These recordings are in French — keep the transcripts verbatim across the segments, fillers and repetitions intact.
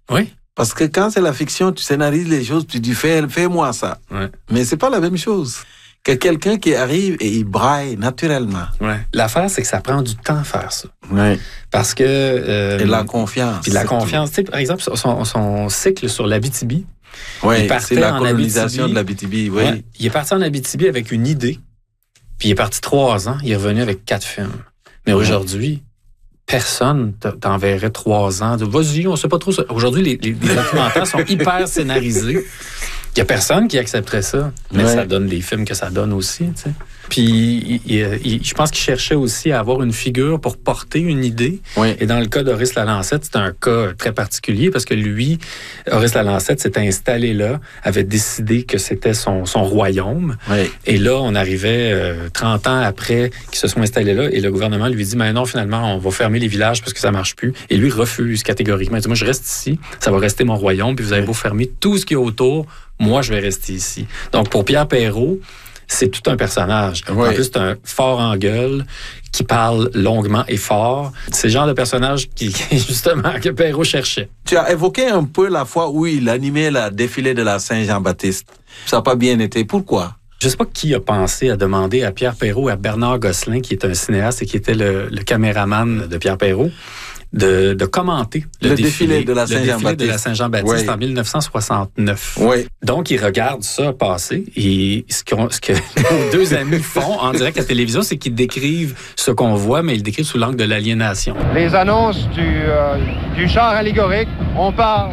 Oui. Parce que quand c'est la fiction, tu scénarises les choses, tu dis fais, fais-moi ça. Ouais. Mais c'est pas la même chose que quelqu'un qui arrive et il braille naturellement. Ouais. L'affaire, c'est que ça prend du temps à faire ça. Ouais. Parce que... Euh, et la confiance. Puis la confiance. Tu sais, par exemple, son, son cycle sur l'Abitibi. Oui, c'est la colonisation Abitibi. de l'Abitibi. Oui. Ouais, il est parti en Abitibi avec une idée. Puis il est parti trois ans. Il est revenu avec quatre films. Mais ouais. aujourd'hui... Personne t'enverrait trois ans. Vas-y, on sait pas trop ça. Aujourd'hui, les, les, les documentaires sont hyper scénarisés. Il y a personne qui accepterait ça. Mais ouais. ça donne les films que ça donne aussi, tu sais. Puis, il, il, il, je pense qu'il cherchait aussi à avoir une figure pour porter une idée. Oui. Et dans le cas d'Horace Lalancette, c'est un cas très particulier parce que lui, Horace Lalancette s'était installé là, avait décidé que c'était son, son royaume. Oui. Et là, on arrivait euh, trente ans après qu'ils se sont installés là et le gouvernement lui dit, mais non, finalement, on va fermer les villages parce que ça marche plus. Et lui refuse catégoriquement. Il dit, moi, je reste ici, ça va rester mon royaume, puis vous avez oui. beau fermer tout ce qui est autour, moi, je vais rester ici. Donc, pour Pierre Perrault, c'est tout un personnage. Oui. En plus, c'est un fort en gueule qui parle longuement et fort. C'est le genre de personnage qui, justement, que Perrault cherchait. Tu as évoqué un peu la fois où il animait le défilé de la Saint-Jean-Baptiste. Ça n'a pas bien été. Pourquoi? Je ne sais pas qui a pensé à demander à Pierre Perrault et à Bernard Gosselin, qui est un cinéaste et qui était le, le caméraman de Pierre Perrault, de, de commenter le, le défilé, défilé de la Saint-Jean-Baptiste, le défilé de la Saint-Jean-Baptiste oui. en dix-neuf cent soixante-neuf. Oui. Donc, ils regardent ça passer et ce, ce que nos deux amis font en direct à la télévision, c'est qu'ils décrivent ce qu'on voit, mais ils le décrivent sous l'angle de l'aliénation. Les annonces du, euh, du char allégorique, on parle,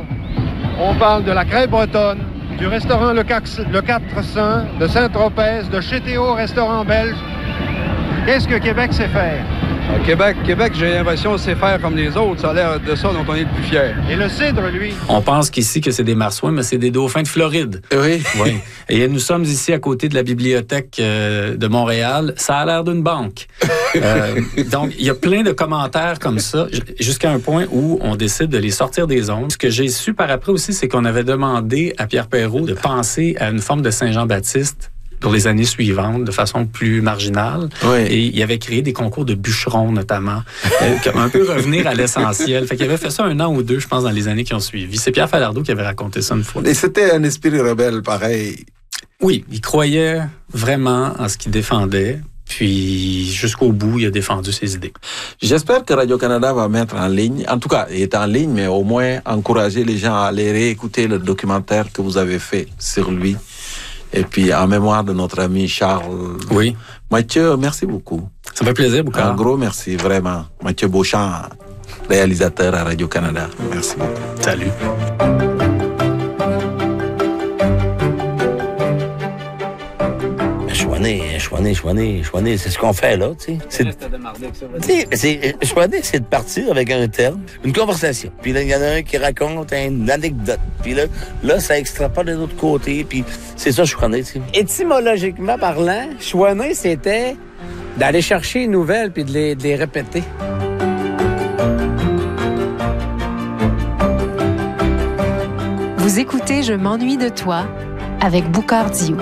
on parle de la crêpe bretonne, du restaurant Le Quatre Saints, de Saint-Tropez, de chez Théo, restaurant belge. Qu'est-ce que Québec sait faire? À Québec, Québec, j'ai l'impression sait faire comme les autres. Ça a l'air de ça dont on est le plus fier. Et le cidre, lui? On pense qu'ici que c'est des marsouins, mais c'est des dauphins de Floride. Oui. Oui. Et nous sommes ici à côté de la bibliothèque euh, de Montréal. Ça a l'air d'une banque. euh, donc, il y a plein de commentaires comme ça, jusqu'à un point où on décide de les sortir des ondes. Ce que j'ai su par après aussi, c'est qu'on avait demandé à Pierre Perrault de penser à une forme de Saint-Jean-Baptiste pour les années suivantes, de façon plus marginale. Oui. Et il avait créé des concours de bûcherons, notamment, euh, un peu revenir à l'essentiel. Fait qu'il avait fait ça un an ou deux, je pense, dans les années qui ont suivi. C'est Pierre Falardeau qui avait raconté ça une fois. Et c'était un esprit rebelle, pareil. Oui, il croyait vraiment en ce qu'il défendait. Puis, jusqu'au bout, il a défendu ses idées. J'espère que Radio-Canada va mettre en ligne, en tout cas, il est en ligne, mais au moins encourager les gens à aller réécouter le documentaire que vous avez fait sur lui. Et puis, en mémoire de notre ami Charles. Oui. Mathieu, merci beaucoup. Ça me fait plaisir, Boucard. Un gros merci, vraiment. Mathieu Beauchamp, réalisateur à Radio-Canada. Merci beaucoup. Salut. Chouané, chouané, chouané, chouané, c'est ce qu'on fait, là, tu sais. C'est, c'est, chouané, c'est de partir avec un terme, une conversation. Puis là, il y en a un qui raconte une anecdote. Puis là, là, ça extrapole de l'autre côté. Puis c'est ça, chouané, tu sais. Étymologiquement parlant, chouané, c'était d'aller chercher une nouvelle puis de les, de les répéter. Vous écoutez Je m'ennuie de toi avec Boucard Diouf.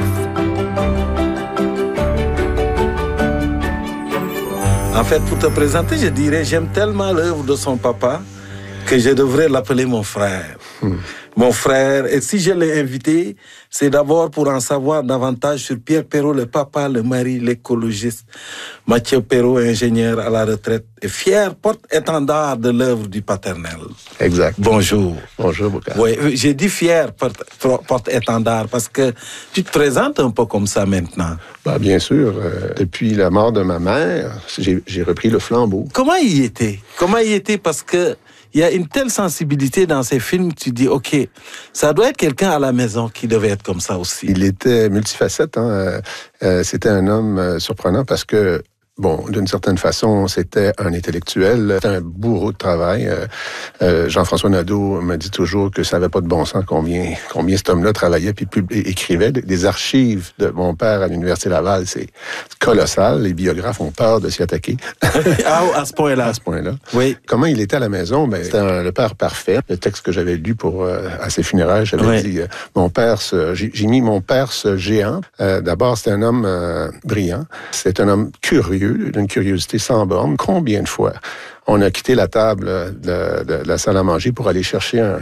En fait, pour te présenter, je dirais, j'aime tellement l'œuvre de son papa que je devrais l'appeler mon frère. Mmh. Mon frère, et si je l'ai invité, c'est d'abord pour en savoir davantage sur Pierre Perrault, le papa, le mari, l'écologiste. Mathieu Perrault, ingénieur à la retraite, et fier porte-étendard de l'œuvre du paternel. Exact. Bonjour. Bonjour, Boucard. Oui, j'ai dit fier porte-étendard parce que tu te présentes un peu comme ça maintenant. Bah, bien sûr. Euh, depuis la mort de ma mère, j'ai, j'ai repris le flambeau. Comment il y était? Comment il y était? Parce que il y a une telle sensibilité dans ces films que tu dis, OK, ça doit être quelqu'un à la maison qui devait être comme ça aussi. Il était multifacette. Hein? Euh, euh, c'était un homme euh, surprenant parce que, bon, d'une certaine façon, c'était un intellectuel, c'était un bourreau de travail. Euh, euh, Jean-François Nadeau me dit toujours que ça n'avait pas de bon sens combien, combien cet homme-là travaillait puis pub- écrivait. Des archives de mon père à l'Université Laval, c'est colossal. Les biographes ont peur de s'y attaquer. Ah, à ce point-là. À ce point-là. Oui. Comment il était à la maison? Ben, c'était un, le père parfait. Le texte que j'avais lu pour euh, à ses funérailles, j'avais oui. dit euh, mon père, ce, j'ai, j'ai mis mon père ce géant. Euh, d'abord, c'était un homme euh, brillant. C'est un homme curieux, d'une curiosité sans borne. Combien de fois on a quitté la table de, de, de la salle à manger pour aller chercher un,